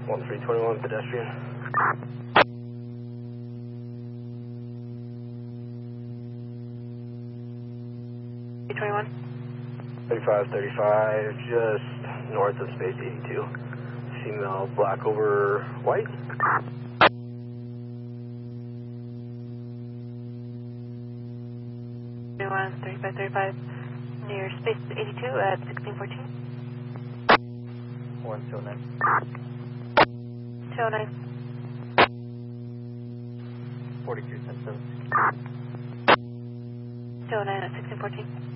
1321 pedestrian. 321. 3535, just north of space 82. Female black over white. 3535 near space 82 at 1614. 129. 209. 42 10 7. 209 at 1614.